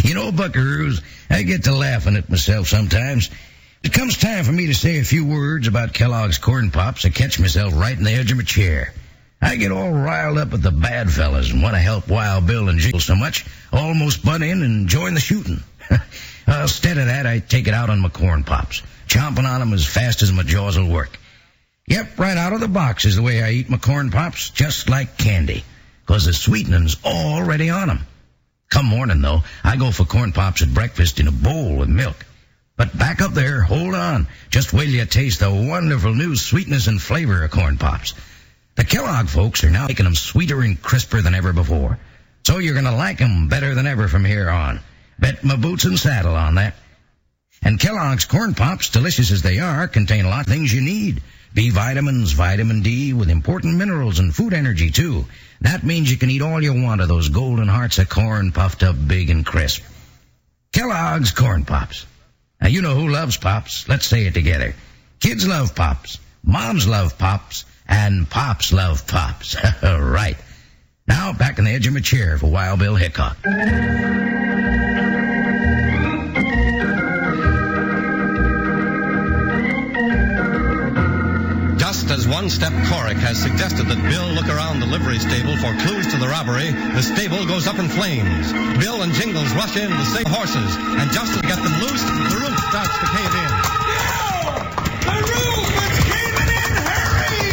You know, buckaroos, I get to laughing at myself sometimes. It comes time for me to say a few words about Kellogg's Corn Pops. I catch myself right in the edge of my chair. I get all riled up at the bad fellas and want to help Wild Bill and Jingles so much, almost butt in and join the shooting. Instead of that, I take it out on my Corn Pops, chomping on them as fast as my jaws will work. Yep, right out of the box is the way I eat my Corn Pops, just like candy, 'cause the sweetening's already on them. Come morning, though, I go for Corn Pops at breakfast in a bowl with milk. But back up there, hold on. Just wait till you taste the wonderful new sweetness and flavor of Corn Pops. The Kellogg folks are now making them sweeter and crisper than ever before. So you're going to like them better than ever from here on. Bet my boots and saddle on that. And Kellogg's Corn Pops, delicious as they are, contain a lot of things you need. B vitamins, vitamin D, with important minerals and food energy, too. That means you can eat all you want of those golden hearts of corn puffed up big and crisp. Kellogg's Corn Pops. Now, you know who loves Pops. Let's say it together. Kids love Pops. Moms love Pops. And Pops love Pops. Right. Now, back on the edge of my chair for Wild Bill Hickok. Just as One Step Coric has suggested that Bill look around the livery stable for clues to the robbery, the stable goes up in flames. Bill and Jingles rush in to save horses, and just to get them loose, the roof starts to cave in. Bill! The roof is caving in! Hurry!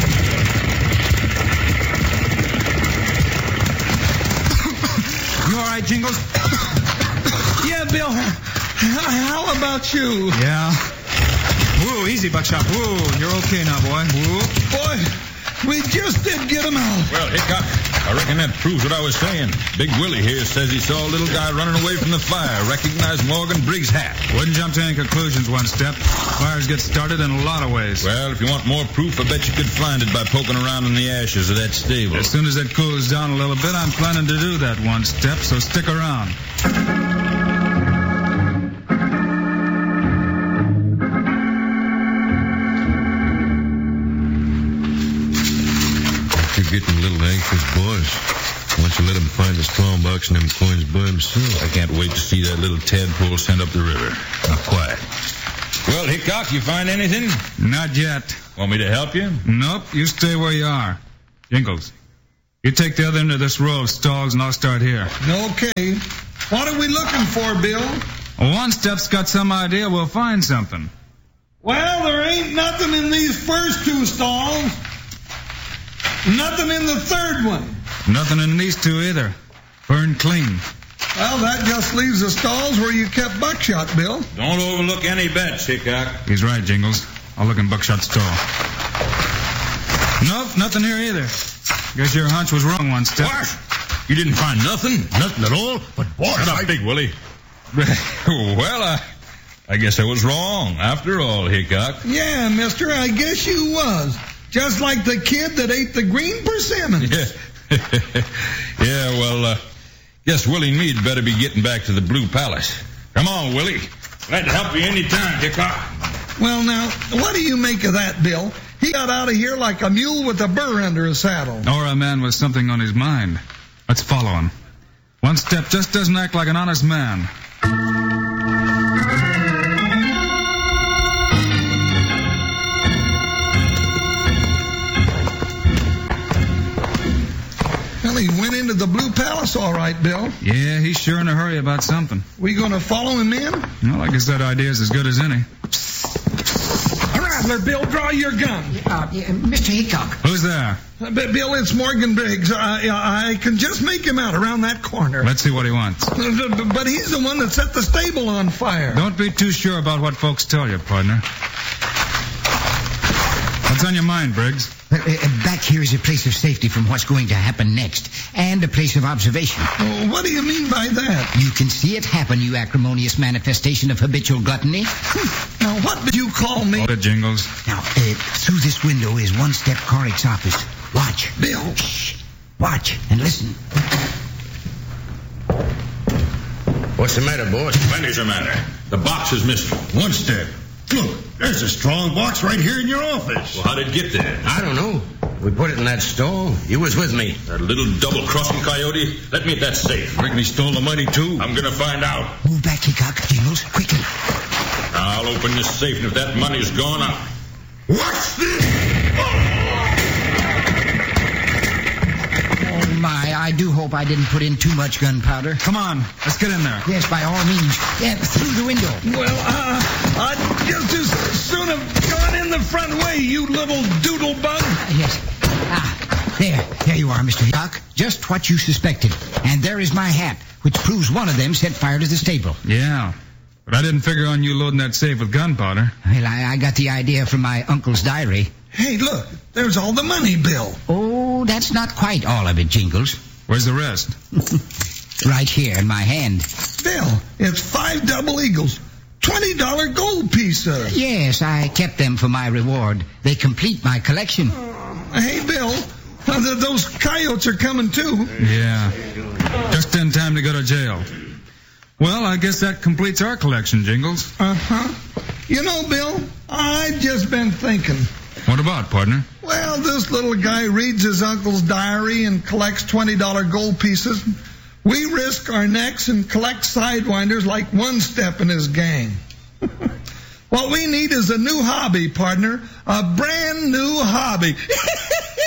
You all right, Jingles? Yeah, Bill. How about you? Yeah. Whoa, easy, Buckshot. Whoa, you're okay now, boy. Whoa. Boy, we just did get him out. Well, Hickok, I reckon that proves what I was saying. Big Willie here says he saw a little guy running away from the fire, recognized Morgan Briggs' hat. Wouldn't jump to any conclusions, One Step. Fires get started in a lot of ways. Well, if you want more proof, I bet you could find it by poking around in the ashes of that stable. As soon as it cools down a little bit, I'm planning to do that, One Step, so stick around. Getting a little anxious, boys. Why don't you let him find the strong box and them coins by himself? I can't wait to see that little tadpole sent up the river. Now, quiet. Well, Hickok, you find anything? Not yet. Want me to help you? Nope, you stay where you are. Jingles, you take the other end of this row of stalls and I'll start here. Okay. What are we looking for, Bill? One Step's got some idea we'll find something. Well, there ain't nothing in these first two stalls. Nothing in the third one. Nothing in these two either. Burned clean. Well, that just leaves the stalls where you kept Buckshot, Bill. Don't overlook any bets, Hickok. He's right, Jingles. I'll look in Buckshot's stall. Nope, nothing here either. Guess your hunch was wrong, One Step. What? You didn't find nothing? Nothing at all? But, boss, Shut up, Big Willie. Well, I guess I was wrong after all, Hickok. Yeah, mister, I guess you was. Just like the kid that ate the green persimmons. Yeah, well, guess Willie and me'd better be getting back to the Blue Palace. Come on, Willie. Glad to help you any time, Hickok. Well, now, what do you make of that, Bill? He got out of here like a mule with a burr under his saddle. Or a man with something on his mind. Let's follow him. One Step just doesn't act like an honest man. Well, he went into the Blue Palace all right, Bill. Yeah, he's sure in a hurry about something. We gonna follow him in? Well, I guess that idea's as good as any. Rattler, Bill, draw your gun. Mr. Hickok. Who's there? Bill, it's Morgan Briggs. I can just make him out around that corner. Let's see what he wants. But he's the one that set the stable on fire. Don't be too sure about what folks tell you, partner. What's on your mind, Briggs? Back here is a place of safety from what's going to happen next, and a place of observation. What do you mean by that? You can see it happen, you acrimonious manifestation of habitual gluttony. Now, what did you call me? Hold it, Jingles. Now, through this window is One Step Coric's office. Watch. Bill. Shh. Watch and listen. What's the matter, boss? Plenty's the matter. The box is missing. One Step. Look, there's a strong box right here in your office. Well, how did it get there? I don't know. We put it in that stall. You was with me. That little double-crossing coyote. Let me at that safe. Reckon he stole the money, too. I'm gonna find out. Move back, Hickok. Jingles, quickly. I'll open this safe, and if that money's gone, What's this? Oh, my. I do hope I didn't put in too much gunpowder. Come on, let's get in there. Yes, by all means. Yeah, through the window. Well, I'd just as soon have gone in the front way, you little doodle bug. Yes. There you are, Mr. Hickok. Just what you suspected. And there is my hat, which proves one of them set fire to the stable. Yeah, but I didn't figure on you loading that safe with gunpowder. Well, I got the idea from my uncle's diary. Hey, look, there's all the money, Bill. Oh, that's not quite all of it, Jingles. Where's the rest? Right here in my hand. Bill, it's 5 double eagles. $20 gold pieces. Yes, I kept them for my reward. They complete my collection. Hey, Bill, those coyotes are coming too. Yeah, just in time to go to jail. Well, I guess that completes our collection, Jingles. Uh-huh. You know, Bill, I've just been thinking. What about, partner? Well, this little guy reads his uncle's diary and collects $20 gold pieces. We risk our necks and collect sidewinders like One Step and his gang. What we need is a new hobby, partner. A brand new hobby.